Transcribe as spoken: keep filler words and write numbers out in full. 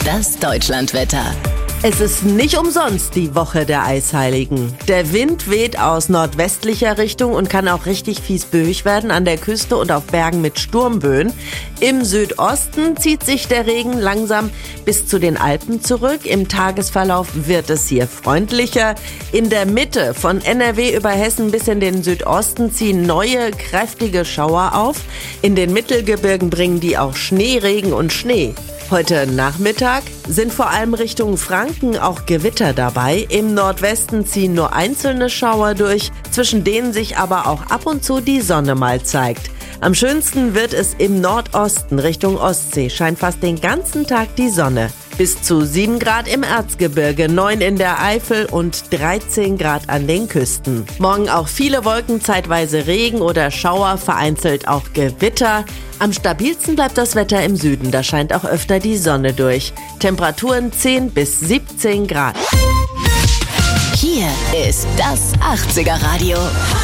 Das Deutschlandwetter. Es ist nicht umsonst die Woche der Eisheiligen. Der Wind weht aus nordwestlicher Richtung und kann auch richtig fies böig werden an der Küste und auf Bergen mit Sturmböen. Im Südosten zieht sich der Regen langsam bis zu den Alpen zurück. Im Tagesverlauf wird es hier freundlicher. In der Mitte von N R W über Hessen bis in den Südosten ziehen neue, kräftige Schauer auf. In den Mittelgebirgen bringen die auch Schneeregen und Schnee. Heute Nachmittag sind vor allem Richtung Franken auch Gewitter dabei. Im Nordwesten ziehen nur einzelne Schauer durch, zwischen denen sich aber auch ab und zu die Sonne mal zeigt. Am schönsten wird es im Nordosten Richtung Ostsee, scheint fast den ganzen Tag die Sonne. Bis zu sieben Grad im Erzgebirge, neun in der Eifel und dreizehn Grad an den Küsten. Morgen auch viele Wolken, zeitweise Regen oder Schauer, vereinzelt auch Gewitter. Am stabilsten bleibt das Wetter im Süden, da scheint auch öfter die Sonne durch. Temperaturen zehn bis siebzehn Grad. Hier ist das achtziger Radio.